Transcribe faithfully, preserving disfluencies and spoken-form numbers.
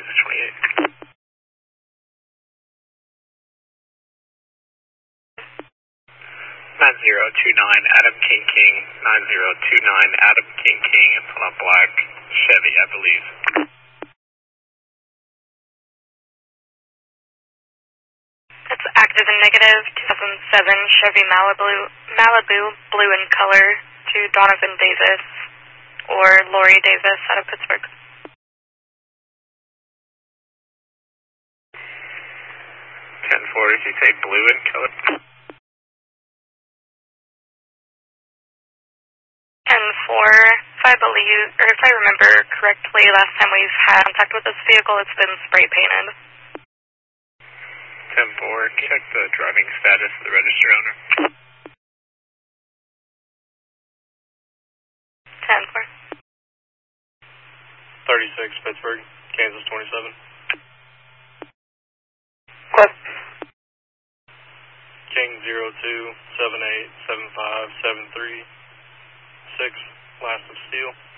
Kansas twenty-eight. nine zero two nine, Adam King King, nine zero two nine, Adam King King, it's on a black Chevy, I believe. It's active and negative, two thousand seven Chevy Malibu, Malibu, blue in color, to Donovan Davis or Lori Davis out of Pittsburgh. ten four, did you say blue in color? ten four, if I believe, or if I remember correctly, last time we've had contact with this vehicle, it's been spray painted. ten four, check the driving status of the registered owner. ten four. thirty-six, Pittsburgh, Kansas twenty-seven. What? King zero two seven eight seven five seven three six, last of steel.